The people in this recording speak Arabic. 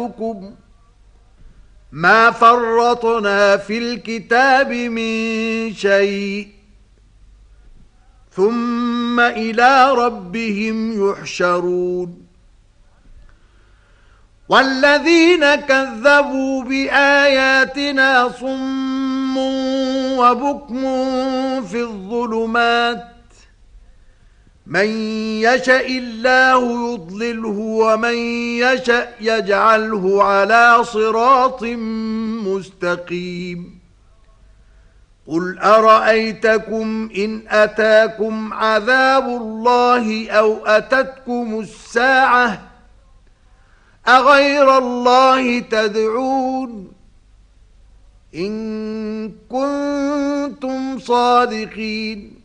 أَوْلَادُكُمْ مَا فَرَّطْنَا فِي الْكِتَابِ مِنْ شَيْءٍ ثُمَّ إِلَى رَبِّهِمْ يُحْشَرُونَ وَالَّذِينَ كَذَّبُوا بِآيَاتِنَا صُمٌّ وَبُكْمٌ فِي الظُّلُمَاتِ مَن يَشَإِ اللَّهُ يُضْلِلْهُ وَمَن يَشَأْ يَجْعَلْهُ عَلَى صِرَاطٍ مُسْتَقِيمٍ قُلْ أَرَأَيْتَكُمْ إِنْ أَتَاكُمْ عَذَابُ اللَّهِ أَوْ أَتَتْكُمُ السَّاعَةُ أَغَيْرَ اللَّهِ تَدْعُونَ إِن كُنتُمْ صَادِقِينَ